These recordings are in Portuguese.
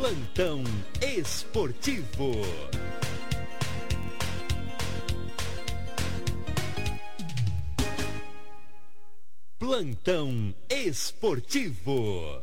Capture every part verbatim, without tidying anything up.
Plantão esportivo. Plantão esportivo.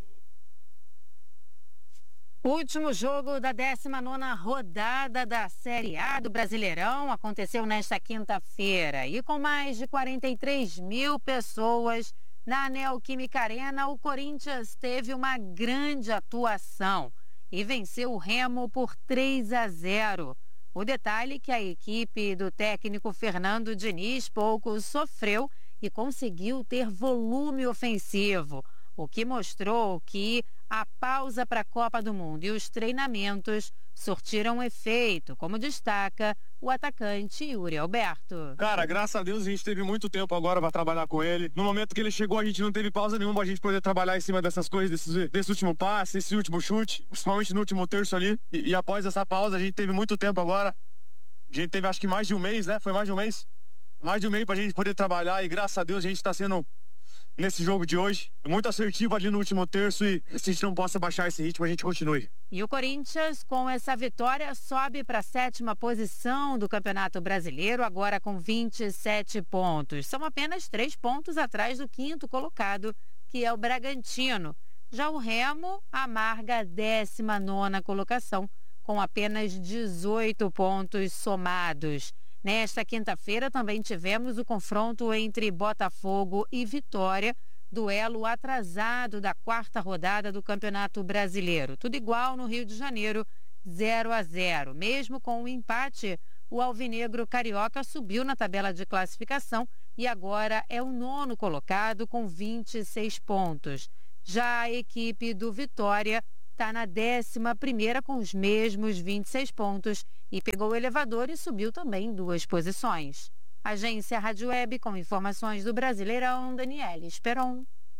Último jogo da décima nona rodada da Série A do Brasileirão aconteceu nesta quinta-feira. E com mais de quarenta e três mil pessoas na Neoquímica Arena, o Corinthians teve uma grande atuação e venceu o Remo por três a zero. O detalhe é que a equipe do técnico Fernando Diniz pouco sofreu e conseguiu ter volume ofensivo, o que mostrou que a pausa para a Copa do Mundo e os treinamentos surtiram efeito, como destaca o atacante Yuri Alberto. Cara, graças a Deus a gente teve muito tempo agora para trabalhar com ele. No momento que ele chegou, a gente não teve pausa nenhuma, a gente poder trabalhar em cima dessas coisas, desse, desse último passe, esse último chute, principalmente no último terço ali. E, e após essa pausa, a gente teve muito tempo agora. A gente teve acho que mais de um mês, né? Foi mais de um mês. Mais de um mês pra gente poder trabalhar e graças a Deus a gente tá sendo, nesse jogo de hoje, muito assertivo ali no último terço e se a gente não possa baixar esse ritmo, a gente continue. E o Corinthians, com essa vitória, sobe para a sétima posição do Campeonato Brasileiro, agora com vinte e sete pontos. São apenas três pontos atrás do quinto colocado, que é o Bragantino. Já o Remo amarga a décima nona colocação, com apenas dezoito pontos somados. Nesta quinta-feira também tivemos o confronto entre Botafogo e Vitória, duelo atrasado da quarta rodada do Campeonato Brasileiro. Tudo igual no Rio de Janeiro, zero a zero. Mesmo com o empate, o alvinegro carioca subiu na tabela de classificação e agora é o nono colocado com vinte e seis pontos. Já a equipe do Vitória está na décima primeira com os mesmos vinte e seis pontos e pegou o elevador e subiu também duas posições. Agência Rádio Web com informações do Brasileirão, Daniele Esperon.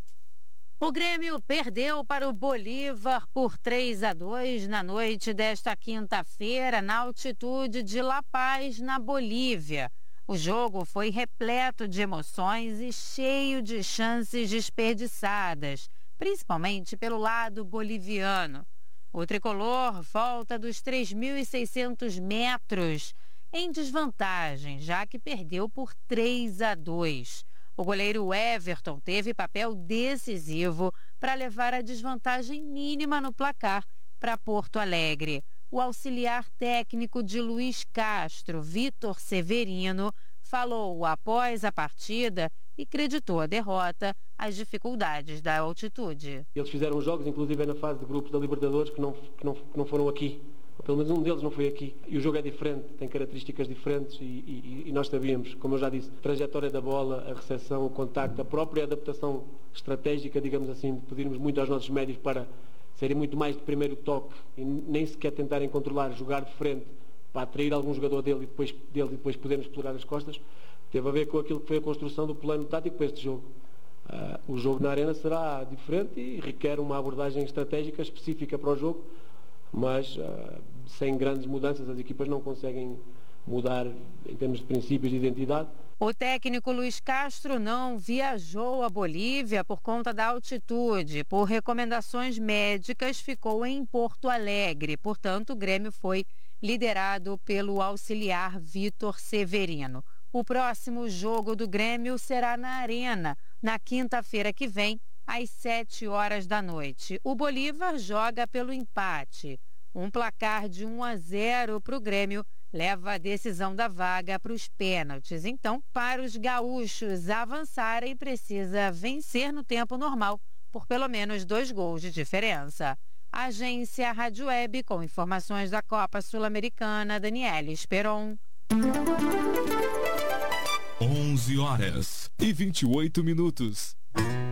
O Grêmio perdeu para o Bolívar por três a dois na noite desta quinta-feira na altitude de La Paz, na Bolívia. O jogo foi repleto de emoções e cheio de chances desperdiçadas, principalmente pelo lado boliviano. O tricolor volta dos três mil e seiscentos metros em desvantagem, já que perdeu por três a dois. O goleiro Everton teve papel decisivo para levar a desvantagem mínima no placar para Porto Alegre. O auxiliar técnico de Luiz Castro, Vitor Severino, falou após a partida e creditou a derrota às dificuldades da altitude. Eles fizeram jogos, inclusive na fase de grupos da Libertadores, que não, que não, que não foram aqui. Pelo menos um deles não foi aqui. E o jogo é diferente, tem características diferentes e, e, e nós sabíamos, como eu já disse, a trajetória da bola, a recepção, o contacto, a própria adaptação estratégica, digamos assim, pedirmos muito aos nossos médios para serem muito mais de primeiro toque e nem sequer tentarem controlar, jogar de frente para atrair algum jogador dele e depois, dele, e depois podermos explorar as costas, teve a ver com aquilo que foi a construção do plano tático para este jogo. Uh, o jogo na Arena será diferente e requer uma abordagem estratégica específica para o jogo, mas uh, sem grandes mudanças as equipas não conseguem mudar em termos de princípios de identidade. O técnico Luiz Castro não viajou à Bolívia por conta da altitude. Por recomendações médicas, ficou em Porto Alegre. Portanto, o Grêmio foi liderado pelo auxiliar Vitor Severino. O próximo jogo do Grêmio será na Arena, na quinta-feira que vem, às sete horas da noite. O Bolívar joga pelo empate. Um placar de um a zero para o Grêmio leva a decisão da vaga para os pênaltis. Então, para os gaúchos avançarem, precisa vencer no tempo normal por pelo menos dois gols de diferença. Agência Rádio Web com informações da Copa Sul-Americana, Daniele Esperon. onze horas e vinte e oito minutos.